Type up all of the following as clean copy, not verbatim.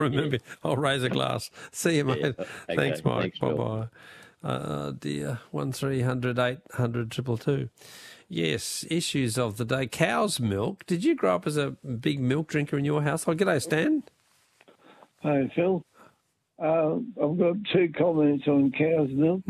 remember. Yeah. I'll raise a glass. See you, mate. Yeah. Okay. Thanks, Mike. Thanks, Bill. Bye-bye. Dear, 1300 800 222. Yes, issues of the day. Cow's milk. Did you grow up as a big milk drinker in your house? Oh, g'day, Stan. Hi, Phil. I've got two comments on cow's milk.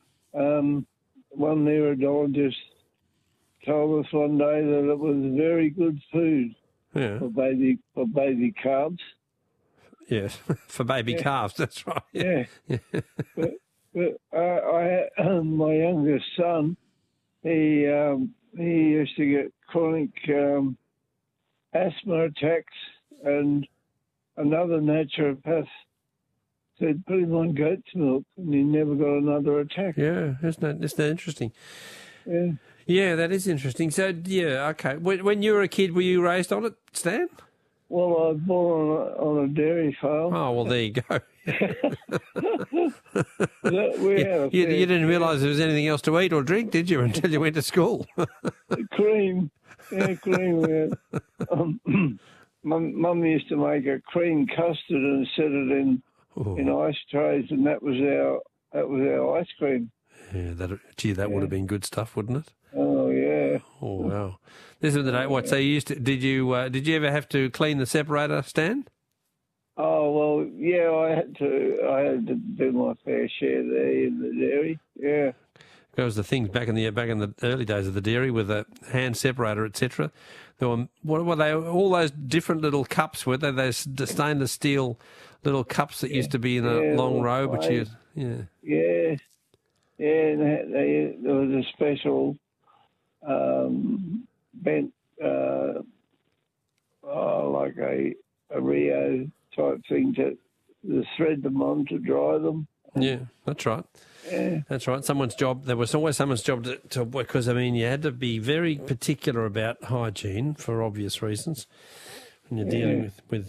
One neurologist told us one day that it was very good food for baby calves. Yes, for baby calves, that's right. Yeah. But my youngest son, he used to get chronic asthma attacks, and another naturopath said put him on goat's milk, and he never got another attack. Yeah, isn't that interesting? Yeah. Yeah, that is interesting. So, yeah, okay. When you were a kid, were you raised on it, Stan? Well, I was born on a dairy farm. Oh, well, there you go. You you didn't realise there was anything else to eat or drink, did you, until you went to school? Cream. Yeah, cream. Yeah. Mum used to make a cream custard and set it in ice trays, and that was our ice cream. Yeah, that would have been good stuff, wouldn't it? Oh yeah. Oh wow. This is the day. What? So you used to? Did you ever have to clean the separator, Stan? Oh well, yeah. I had to do my fair share there in the dairy. Yeah. That was the things back in the early days of the dairy with a hand separator, etc. There were what were they? All those different little cups, were they? Those stainless steel little cups that used to be in a long row, which you Yeah, and there was a special bent, like a Rio type thing to thread them on to dry them. Yeah, that's right. Yeah. That's right. Someone's job. There was always someone's job to because, I mean, you had to be very particular about hygiene for obvious reasons when you're dealing with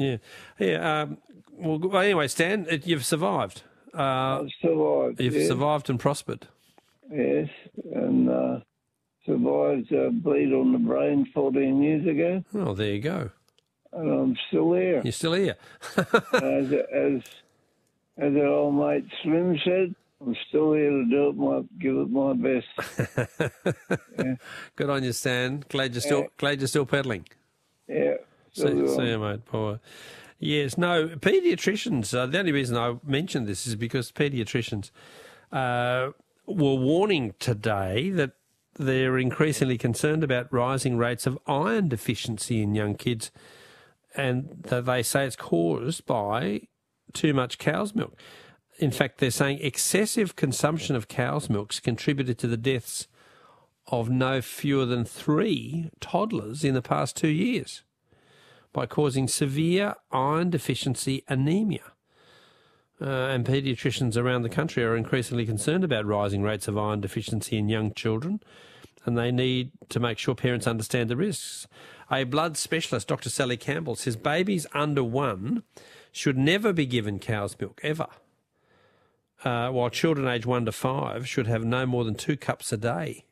well, anyway, Stan, you've survived. I've survived. You've survived and prospered. Yes, and survived a bleed on the brain 14 years ago. Oh, there you go. And I'm still there. You're still here. as our old mate Slim said, I'm still here to give it my best. Yeah. Good on you, Stan. Glad you're still pedaling. Yeah. See you, mate. Bye. Yes, no, paediatricians, the only reason I mentioned this is because paediatricians were warning today that they're increasingly concerned about rising rates of iron deficiency in young kids, and that they say it's caused by too much cow's milk. In fact, they're saying excessive consumption of cow's milk's contributed to the deaths of no fewer than 3 toddlers in the past 2 years by causing severe iron deficiency anemia. And paediatricians around the country are increasingly concerned about rising rates of iron deficiency in young children, and they need to make sure parents understand the risks. A blood specialist, Dr. Sally Campbell, says babies under 1 should never be given cow's milk, ever, while children aged 1 to 5 should have no more than 2 cups a day.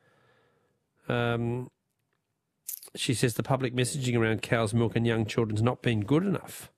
She says the public messaging around cow's milk and young children has not been good enough.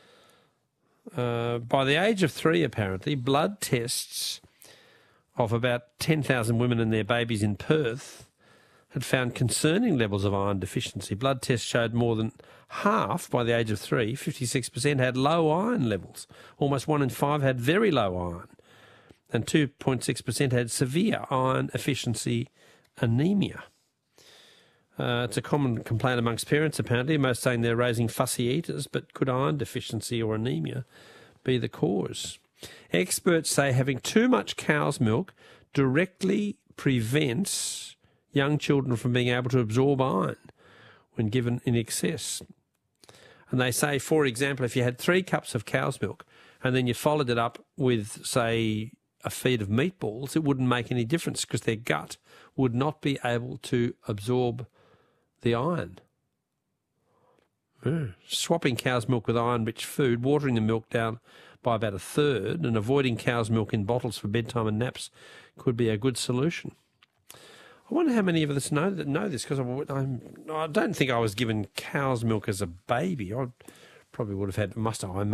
By the age of 3, apparently, blood tests of about 10,000 women and their babies in Perth had found concerning levels of iron deficiency. Blood tests showed more than half by the age of 3, 56%, had low iron levels. Almost 1 in 5 had very low iron. And 2.6% had severe iron deficiency anemia. It's a common complaint amongst parents, apparently, most saying they're raising fussy eaters, but could iron deficiency or anemia be the cause? Experts say having too much cow's milk directly prevents young children from being able to absorb iron when given in excess. And they say, for example, if you had 3 cups of cow's milk and then you followed it up with, say, a feed of meatballs, it wouldn't make any difference because their gut would not be able to absorb the iron. Swapping cow's milk with iron-rich food, watering the milk down by about 1/3 and avoiding cow's milk in bottles for bedtime and naps could be a good solution. I wonder how many of us know this, because I don't think I was given cow's milk as a baby. I probably would have had, must have, I